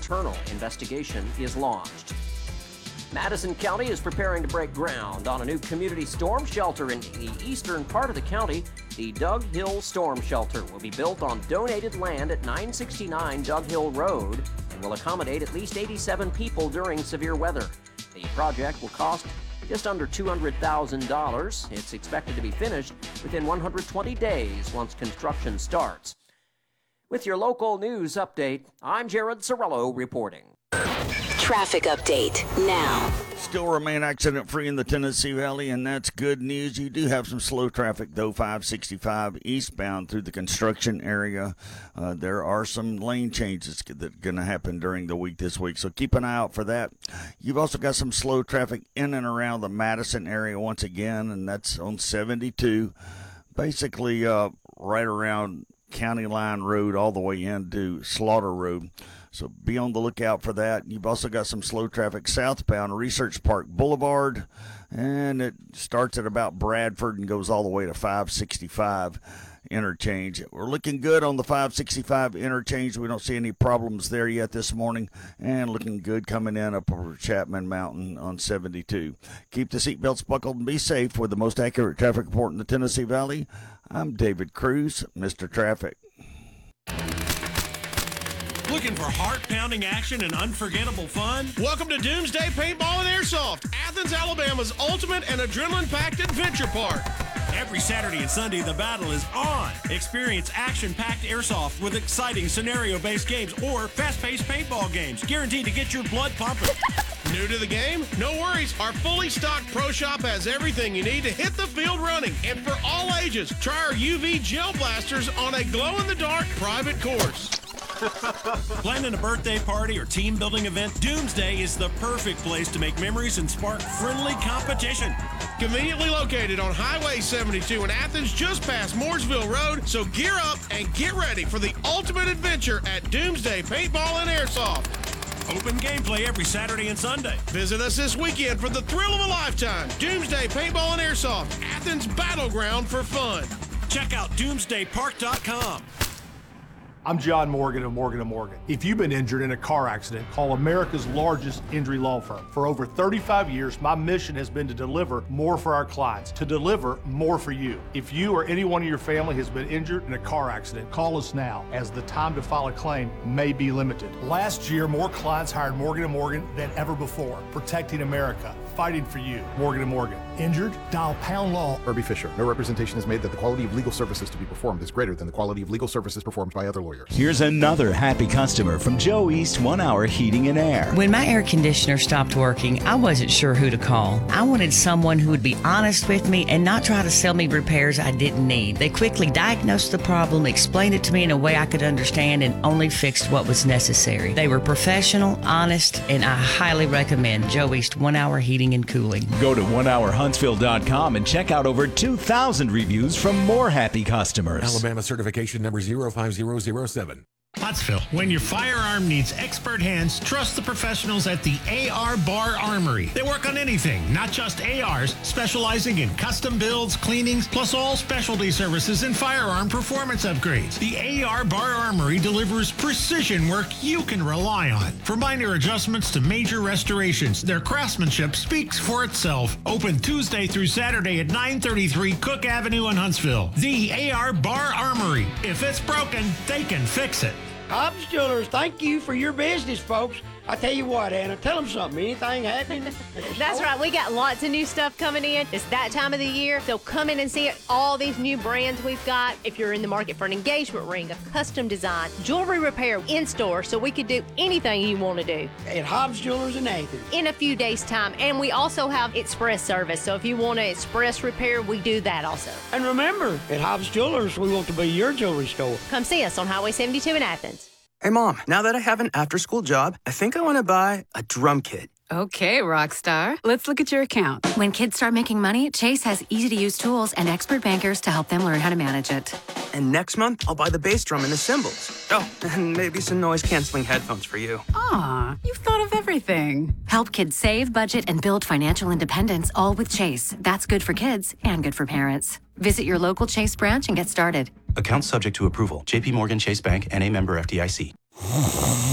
internal investigation is launched. Madison County is preparing to break ground on a new community storm shelter in the eastern part of the county. The Doug Hill Storm Shelter will be built on donated land at 969 Doug Hill Road and will accommodate at least 87 people during severe weather. The project will cost just under $200,000. It's expected to be finished within 120 days once construction starts. With your local news update, I'm Jared Sorello reporting. Traffic update now. Still remain accident-free in the Tennessee Valley, and that's good news. You do have some slow traffic, though, 565 eastbound through the construction area. There are some lane changes that are going to happen during the week this week, so keep an eye out for that. You've also got some slow traffic in and around the Madison area once again, and that's on 72, basically right around County Line Road all the way into Slaughter Road. So be on the lookout for that. You've also got some slow traffic southbound Research Park Boulevard, and it starts at about Bradford and goes all the way to 565 interchange. We're looking good on the 565 interchange. We don't see any problems there yet this morning, and looking good coming in up over Chapman Mountain on 72. Keep the seatbelts buckled and be safe. With the most accurate traffic report in the Tennessee Valley, I'm David Cruz, Mr. Traffic. Looking for heart-pounding action and unforgettable fun? Welcome to Doomsday Paintball and Airsoft, Athens, Alabama's ultimate and adrenaline-packed adventure park. Every Saturday and Sunday, the battle is on. Experience action-packed airsoft with exciting scenario-based games or fast-paced paintball games, guaranteed to get your blood pumping. New to the game? No worries. Our fully stocked pro shop has everything you need to hit the field running. And for all ages, try our UV gel blasters on a glow-in-the-dark private course. Planning a birthday party or team building event? Doomsday is the perfect place to make memories and spark friendly competition. Conveniently located on Highway 72 in Athens, just past Mooresville Road. So gear up and get ready for the ultimate adventure at Doomsday Paintball and Airsoft. Open gameplay every Saturday and Sunday. Visit us this weekend for the thrill of a lifetime. Doomsday Paintball and Airsoft, Athens' battleground for fun. Check out doomsdaypark.com. I'm John Morgan of Morgan & Morgan. If you've been injured in a car accident, call America's largest injury law firm. For over 35 years, my mission has been to deliver more for our clients, to deliver more for you. If you or anyone in your family has been injured in a car accident, call us now, as the time to file a claim may be limited. Last year, more clients hired Morgan & Morgan than ever before, protecting America, fighting for you. Morgan & Morgan. Injured? Dial pound law. Herbie Fisher. No representation is made that the quality of legal services to be performed is greater than the quality of legal services performed by other lawyers. Here's another happy customer from Joe East 1 Hour Heating and Air. When my air conditioner stopped working, I wasn't sure who to call. I wanted someone who would be honest with me and not try to sell me repairs I didn't need. They quickly diagnosed the problem, explained it to me in a way I could understand, and only fixed what was necessary. They were professional, honest, and I highly recommend Joe East 1 Hour Heating and Cooling. Go to onehourhuntsville.com and check out over 2,000 reviews from more happy customers. Alabama certification number 05007. Huntsville, when your firearm needs expert hands, trust the professionals at the AR Bar Armory. They work on anything, not just ARs, specializing in custom builds, cleanings, plus all specialty services and firearm performance upgrades. The AR Bar Armory delivers precision work you can rely on. From minor adjustments to major restorations, their craftsmanship speaks for itself. Open Tuesday through Saturday at 933 Cook Avenue in Huntsville. The AR Bar Armory. If it's broken, they can fix it. Hobbs Jewelers, thank you for your business, folks. I tell you what, Anna, tell them something. Anything happening? That's right. We got lots of new stuff coming in. It's that time of the year. So come in and see all these new brands we've got. If you're in the market for an engagement ring, a custom design, jewelry repair in store, so we could do anything you want to do. At Hobbs Jewelers in Athens. In a few days' time. And we also have express service. So if you want an express repair, we do that also. And remember, at Hobbs Jewelers, we want to be your jewelry store. Come see us on Highway 72 in Athens. Hey, Mom, now that I have an after-school job, I think I want to buy a drum kit. Okay, Rockstar. Let's look at your account. When kids start making money, Chase has easy-to-use tools and expert bankers to help them learn how to manage it. And next month, I'll buy the bass drum and the cymbals. Oh, and maybe some noise-canceling headphones for you. Aw, you've thought of everything. Help kids save, budget, and build financial independence, all with Chase. That's good for kids and good for parents. Visit your local Chase branch and get started. Account subject to approval. JP Morgan Chase Bank, N.A. member FDIC.